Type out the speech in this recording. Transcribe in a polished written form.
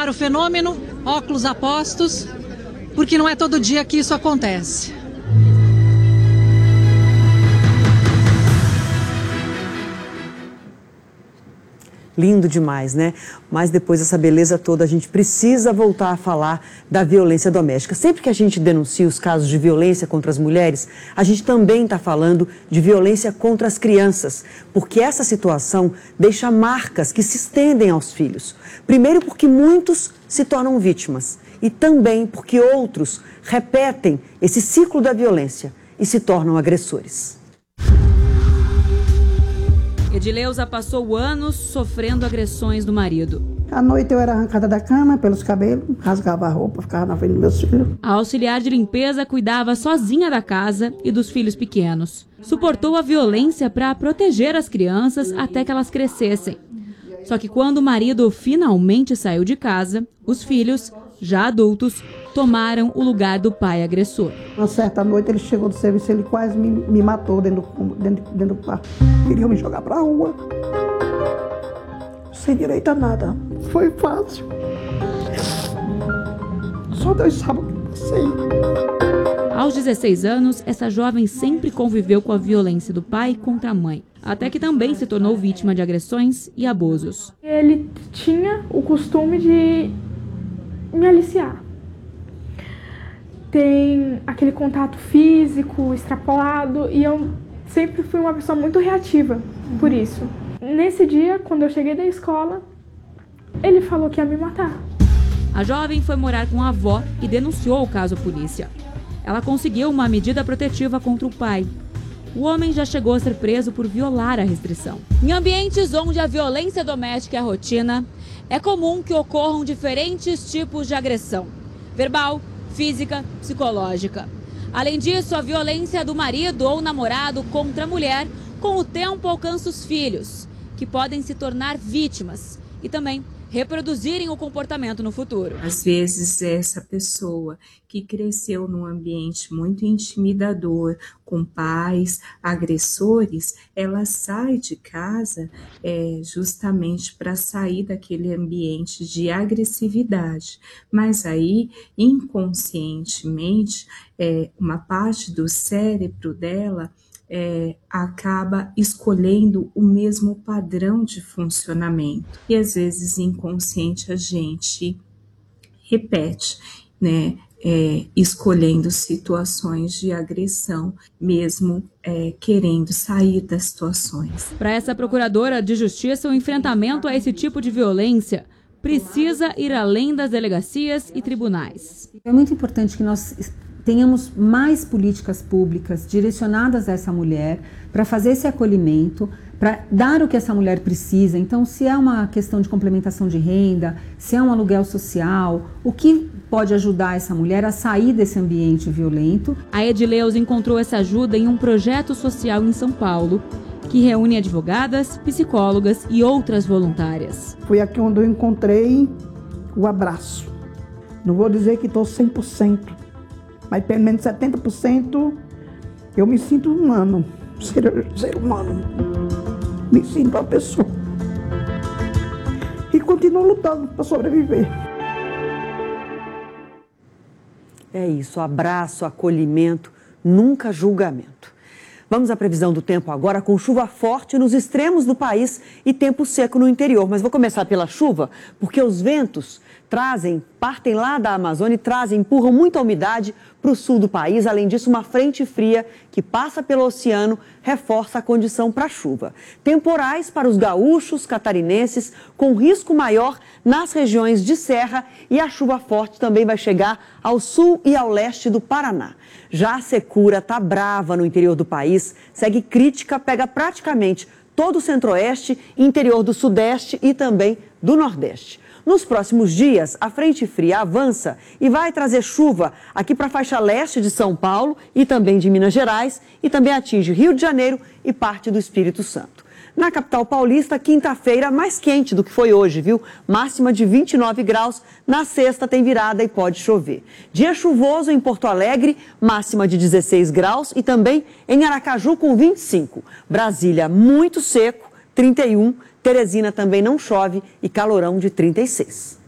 para o fenômeno, óculos a postos, porque não é todo dia que isso acontece. Lindo demais, né? Mas depois dessa beleza toda, a gente precisa voltar a falar da violência doméstica. Sempre que a gente denuncia os casos de violência contra as mulheres, a gente também está falando de violência contra as crianças, porque essa situação deixa marcas que se estendem aos filhos. Primeiro porque muitos se tornam vítimas e também porque outros repetem esse ciclo da violência e se tornam agressores. Edileuza passou anos sofrendo agressões do marido. À noite eu era arrancada da cama pelos cabelos, rasgava a roupa, ficava na frente dos meus filhos. A auxiliar de limpeza cuidava sozinha da casa e dos filhos pequenos. Suportou a violência para proteger as crianças até que elas crescessem. Só que quando o marido finalmente saiu de casa, os filhos, já adultos, tomaram o lugar do pai agressor. Uma certa noite ele chegou do serviço, ele quase me matou dentro do quarto. Queriam me jogar pra rua. Sem direito a nada. Foi fácil. Só Deus sabe o que eu passei. Aos 16 anos, essa jovem sempre conviveu com a violência do pai contra a mãe, até que também se tornou vítima de agressões e abusos. Ele tinha o costume de me aliciar. Tem aquele contato físico extrapolado e eu sempre fui uma pessoa muito reativa por isso. Nesse dia, quando eu cheguei da escola, ele falou que ia me matar. A jovem foi morar com a avó e denunciou o caso à polícia. Ela conseguiu uma medida protetiva contra o pai. O homem já chegou a ser preso por violar a restrição. Em ambientes onde a violência doméstica é a rotina, é comum que ocorram diferentes tipos de agressão: verbal, física, psicológica. Além disso, a violência do marido ou namorado contra a mulher, com o tempo alcança os filhos, que podem se tornar vítimas e também reproduzirem o comportamento no futuro. Às vezes, essa pessoa que cresceu num ambiente muito intimidador, com pais agressores, ela sai de casa justamente para sair daquele ambiente de agressividade. Mas aí, inconscientemente, uma parte do cérebro dela acaba escolhendo o mesmo padrão de funcionamento. E às vezes inconsciente a gente repete, né? Escolhendo situações de agressão, mesmo querendo sair das situações. Para essa procuradora de justiça, o enfrentamento a esse tipo de violência precisa ir além das delegacias e tribunais. É muito importante que nós tenhamos mais políticas públicas direcionadas a essa mulher para fazer esse acolhimento, para dar o que essa mulher precisa. Então, se é uma questão de complementação de renda, se é um aluguel social, o que pode ajudar essa mulher a sair desse ambiente violento. A Edileuza encontrou essa ajuda em um projeto social em São Paulo, que reúne advogadas, psicólogas e outras voluntárias. Foi aqui onde eu encontrei o abraço. Não vou dizer que estou 100%, mas pelo menos 70% eu me sinto humano, ser humano. Me sinto uma pessoa. E continuo lutando para sobreviver. É isso, abraço, acolhimento, nunca julgamento. Vamos à previsão do tempo agora, com chuva forte nos extremos do país e tempo seco no interior. Mas vou começar pela chuva, porque os ventos partem lá da Amazônia e empurram muita umidade para o sul do país. Além disso, uma frente fria que passa pelo oceano reforça a condição para chuva. Temporais para os gaúchos, catarinenses, com risco maior nas regiões de serra, e a chuva forte também vai chegar ao sul e ao leste do Paraná. Já a secura está brava no interior do país, segue crítica, pega praticamente todo o centro-oeste, interior do sudeste e também do nordeste. Nos próximos dias, a frente fria avança e vai trazer chuva aqui para a faixa leste de São Paulo e também de Minas Gerais, e também atinge Rio de Janeiro e parte do Espírito Santo. Na capital paulista, quinta-feira mais quente do que foi hoje, viu? Máxima de 29 graus. Na sexta tem virada e pode chover. Dia chuvoso em Porto Alegre, máxima de 16 graus, e também em Aracaju com 25. Brasília muito seco, 31. Teresina também não chove e calorão de 36.